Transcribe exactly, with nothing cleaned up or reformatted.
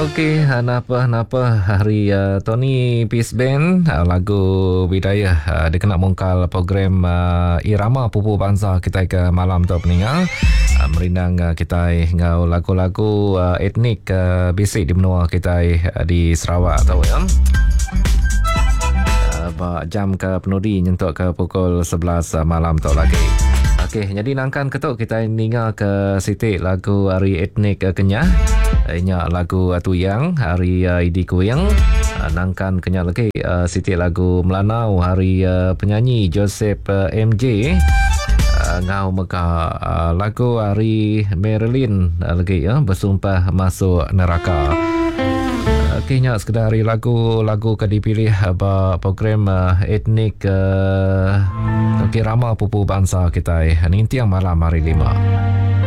Okey, napa napa hari uh, Tony Peace Band uh, lagu Bidayah uh, dia kena mongkal program uh, Irama Pupu Bangsa kita ke malam tu peninggal uh, merindang uh, kita ngau lagu-lagu uh, etnik uh, basic di benua kita uh, di Sarawak tau ya. Uh, jam ke penudi nyentuk ke pukul sebelas uh, malam tu lagi. Okey, jadi nangkan ketuk kita ningal ke sitik lagu hari etnik uh, Kenyah. Inya lagu Tuyang hari uh, Idi Kuyang. Uh, nangkan Kenyah lagi uh, sitik lagu Melanau hari uh, penyanyi Joseph uh, M J. Uh, ngau meka uh, lagu hari Marilyn uh, lagi ya, bersumpah masuk neraka. Okeynya sekedar lagu-lagu ke dipilih uh, program uh, etnik uh, Irama Pupu Bangsa kita ni tiang malam hari lima.